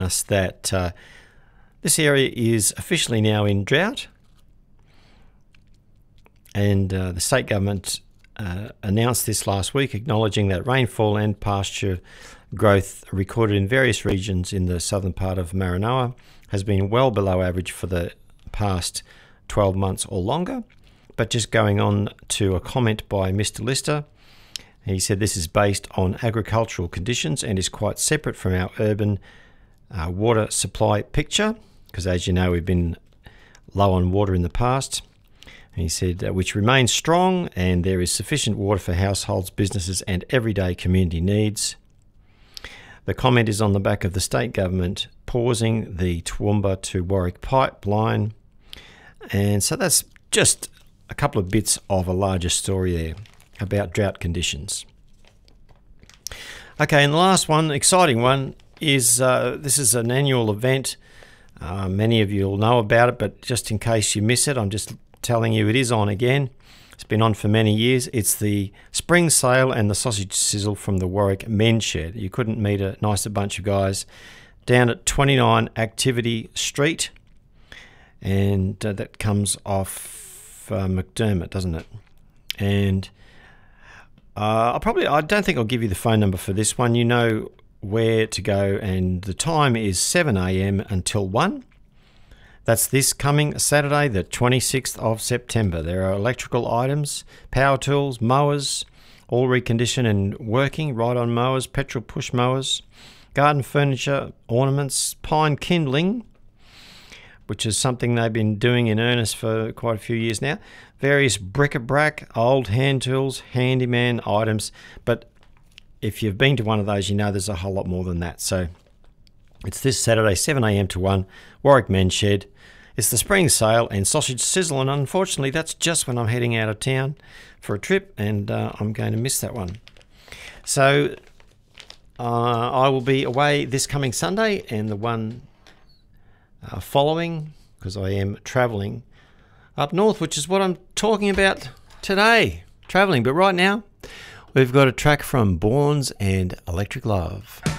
us that this area is officially now in drought, and the state government announced this last week, acknowledging that rainfall and pasture growth recorded in various regions in the southern part of Maranoa has been well below average for the past 12 months or longer. But just going on to a comment by Mr. Lister, he said this is based on agricultural conditions and is quite separate from our urban water supply picture, because as you know, we've been low on water in the past. He said, which remains strong, and there is sufficient water for households, businesses and everyday community needs. The comment is on the back of the state government pausing the Toowoomba to Warwick pipeline. And so that's just a couple of bits of a larger story there about drought conditions. Okay, and the last one, exciting one, is this is an annual event. Many of you will know about it, but just in case you miss it, I'm just telling you it is on again. It's been on for many years. It's the spring sale and the sausage sizzle from the Warwick Men's Shed. You couldn't meet a nicer bunch of guys down at 29 Activity Street, and that comes off McDermott, doesn't it? And I don't think I'll give you the phone number for this one. You know where to go, and the time is 7 a.m. until 1. That's this coming Saturday, the 26th of September. There are electrical items, power tools, mowers, all reconditioned and working, ride-on mowers, petrol push mowers, garden furniture, ornaments, pine kindling, which is something they've been doing in earnest for quite a few years now, various bric-a-brac, old hand tools, handyman items. But if you've been to one of those, you know there's a whole lot more than that. So it's this Saturday, 7 a.m. to 1, Warwick Men's Shed. It's the spring sale and sausage sizzle, and unfortunately that's just when I'm heading out of town for a trip, and I'm going to miss that one. So I will be away this coming Sunday and the one following, because I am travelling up north, which is what I'm talking about today, travelling. But right now, we've got a track from Bournes and Electric Love.